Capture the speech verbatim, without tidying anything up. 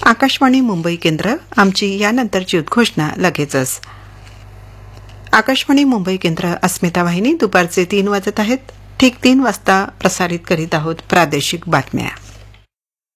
आकाशवाणी मुंबई केंद्र आमची यानंतरची उद्घोषणा लगेचच. आकाशवाणी मुंबई केंद्र अस्मिता वाहिनी दुपारचे तीन वाजत आहेत. ठीक तीन वाजता प्रसारित करीत आहोत प्रादेशिक बातम्या.